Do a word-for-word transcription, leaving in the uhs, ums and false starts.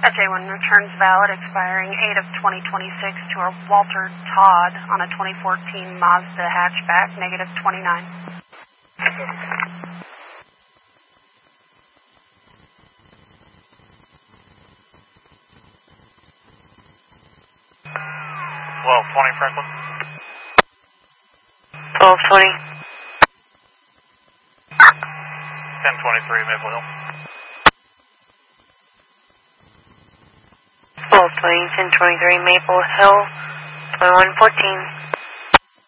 S J one returns valid, expiring eight of twenty twenty-six to a Walter Todd on a twenty fourteen Mazda hatchback, negative twenty-nine. twelve twenty Franklin. twelve twenty. ten twenty-three Maple Hill. twelve twenty, ten twenty-three Maple Hill, twenty-one fourteen.